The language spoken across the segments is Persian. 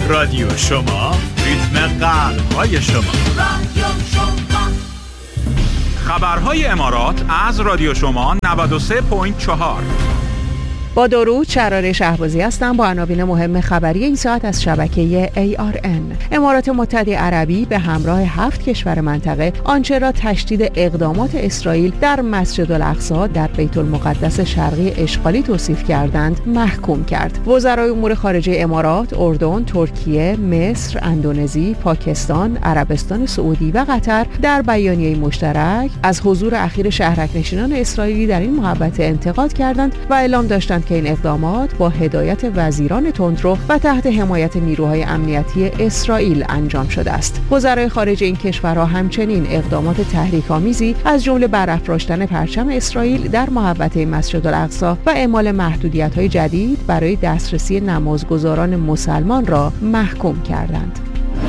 رادیو شما، ریتم قلب‌های شما. رادیو شما. خبرهای امارات از رادیو شما 93.4. با درود، شراره شهبازی هستم با عناوین مهم خبری این ساعت از شبکه ARN. امارات متحده عربی به همراه 7 کشور منطقه آنچه را تشدید اقدامات اسرائیل در مسجد الاقصی در بیت المقدس شرقی اشغالی توصیف کردند محکوم کرد. وزرای امور خارجه امارات، اردن، ترکیه، مصر، اندونزی، پاکستان، عربستان سعودی و قطر در بیانیه مشترک از حضور اخیر شهرک‌نشینان اسرائیلی در این محوطه انتقاد کردند و اعلام داشتند که این اقدامات با هدایت وزیران تندرو و تحت حمایت نیروهای امنیتی اسرائیل انجام شده است. وزرای خارجه این کشورها همچنین اقدامات تحریک‌آمیزی از جمله برافراشتن پرچم اسرائیل در محوطه مسجد الاقصی و اعمال محدودیت‌های جدید برای دسترسی نمازگزاران مسلمان را محکوم کردند.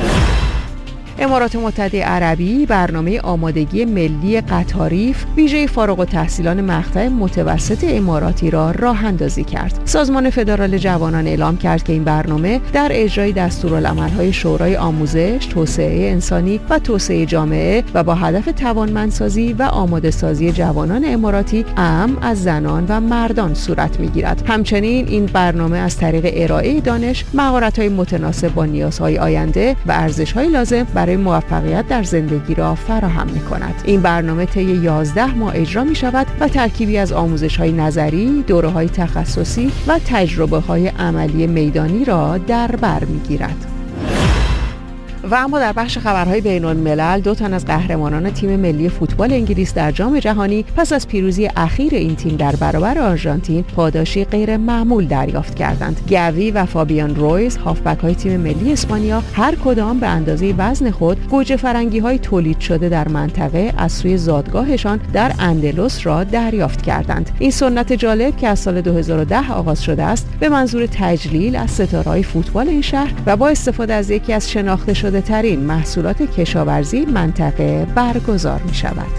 امارات متحده عربی برنامه آمادگی ملی قطاریف ویژه فارغ التحصیلان مقطع متوسط اماراتی را راه اندازی کرد. سازمان فدرال جوانان اعلام کرد که این برنامه در اجرای دستورالعمل‌های شورای آموزش، توسعه انسانی و توسعه جامعه و با هدف توانمندسازی و آماده‌سازی جوانان اماراتی اعم از زنان و مردان صورت می‌گیرد. همچنین این برنامه از طریق ارائه دانش، مهارت‌های متناسب با نیازهای آینده و ارزش‌های لازم برای موفقیت در زندگی را فراهم می‌کند. این برنامه طی 11 ماه اجرا می‌شود و ترکیبی از آموزش‌های نظری، دوره‌های تخصصی و تجربه‌های عملی میدانی را در بر می‌گیرد. و اما در بخش خبرهای بین‌الملل، 2 تن از قهرمانان تیم ملی فوتبال انگلیس در جام جهانی پس از پیروزی اخیر این تیم در برابر آرژانتین پاداشی غیر معمول دریافت کردند. گاوی و فابیان رویز، هافبک‌های تیم ملی اسپانیا، هر کدام به اندازه وزن خود گوجه فرنگی‌های تولید شده در منطقه از سوی زادگاهشان در اندلس را دریافت کردند. این سنت جالب که از سال 2010 آغاز شده است، به منظور تجلیل از ستاره‌های فوتبال این شهر و با استفاده از یکی از شناخته شده ترین محصولات کشاورزی منطقه برگزار می شود.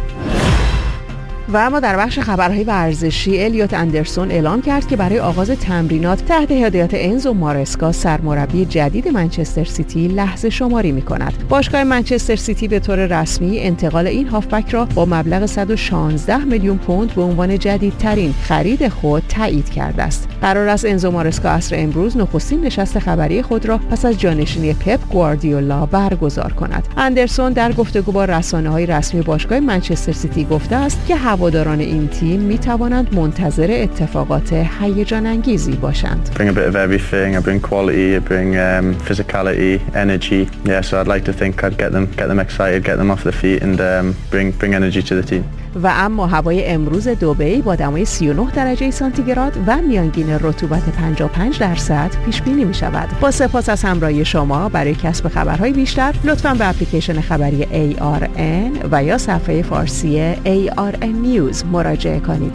و اما در بخش خبرهای ورزشی، الیوت اندرسون اعلام کرد که برای آغاز تمرینات تحت هدایت انزو مارسکا سرمربی جدید منچستر سیتی لحظه شماری می‌کند. باشگاه منچستر سیتی به طور رسمی انتقال این هافبک را با مبلغ 116 میلیون پوند به عنوان جدیدترین خرید خود تایید کرده است. قرار است انزو مارسکا عصر امروز نخستین نشست خبری خود را پس از جانشینی پپ گواردیولا برگزار کند. اندرسون در گفتگو با رسانه‌های رسمی باشگاه منچستر سیتی گفته است که هواداران این تیم می توانند منتظر اتفاقات هیجان انگیزی باشند. Bring a bit of everything. I bring quality. I bring physicality, energy. Yeah, so I'd like to think I'd get them excited, get them off their feet, and bring energy to the team. و اما هوای امروز دبی با دمای 39 درجه سانتیگراد و میانگین رطوبت 55% پیش بینی می شود. با سپاس از همراهی شما. برای کسب خبرهای بیشتر لطفاً به اپلیکیشن خبری ARN و یا صفحه فارسی ARN News مراجعه کنید.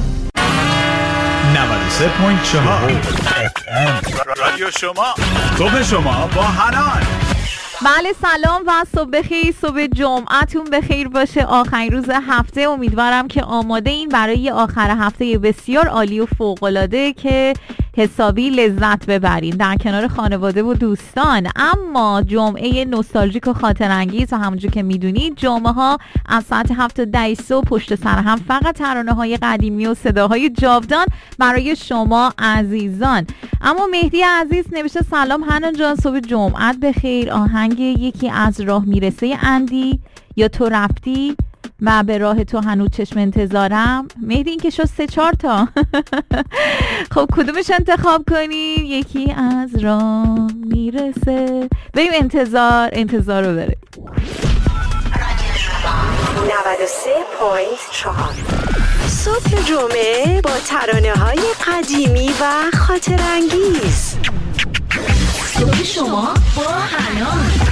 93.4 رادیو شما، صبح شما با حنان. بله، سلام و صبح بخیر. صبح جمعتون بخیر باشه. آخرین روز هفته، امیدوارم که آماده این برای آخر هفته بسیار عالی و فوق‌العاده که حسابی لذت ببرین در کنار خانواده و دوستان. اما جمعه نوستالژیک و خاطرانگیز و همونجور که میدونید جمعه ها از ساعت 7 تا 10 صبح پشت سر هم فقط ترانه های قدیمی و صداهای جاودان برای شما عزیزان. اما مهدی عزیز نوشته سلام حنان جان، صبح جمعت بخیر. آهنگ یکی از راه میرسه اندی یا تو رفتی و به راه تو هنوز چشم انتظارم. مهدی این که شد 3-4 تا. خب کدومش انتخاب کنیم؟ یکی از راه میرسه. بریم انتظار رو بریم. 93.4 صبح جمعه با ترانه های قدیمی و خاطرانگیز. صبح شما با حنان.